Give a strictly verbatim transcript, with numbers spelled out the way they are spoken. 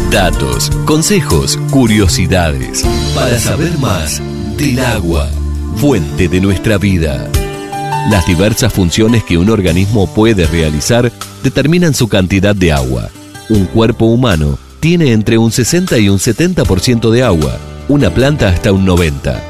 Datos, consejos, curiosidades, para saber más del agua, fuente de nuestra vida. Las diversas funciones que un organismo puede realizar determinan su cantidad de agua. Un cuerpo humano tiene entre un sesenta y un setenta por ciento de agua, una planta hasta un noventa por ciento.